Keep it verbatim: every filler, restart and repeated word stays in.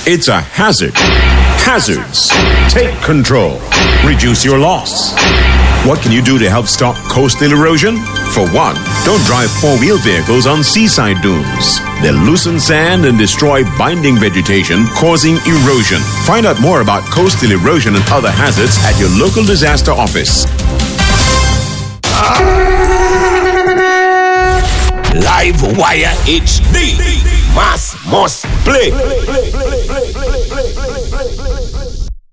It's a hazard. Hazards. Take control. Reduce your loss. What can you do to help stop coastal erosion? For one, don't drive four-wheel vehicles on seaside dunes. They loosen sand and destroy binding vegetation, causing erosion. Find out more about coastal erosion and other hazards at your local disaster office. Live Wire H D. Mass must play.